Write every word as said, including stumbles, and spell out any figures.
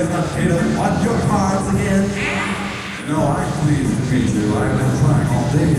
guys not paid up on your cards again? No, I'm pleased to meet you. I've been trying all day